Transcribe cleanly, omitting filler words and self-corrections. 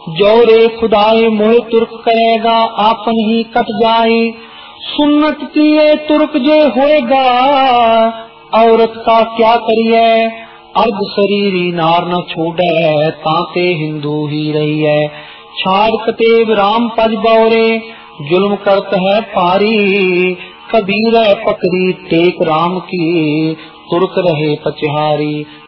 जोरे खुदाए मोह तुर्क करेगा आपन ही कट जाए। सुन्नत किए तुर्क जे होएगा औरत का क्या करिए। अर्ध शरीरी नार न छोड़े ताके हिंदू ही रही है। छाड़ कतेब राम पज बौरे जुल्म करत है पारी। कबीर पकड़ी टेक राम की तुर्क रहे पचहारी।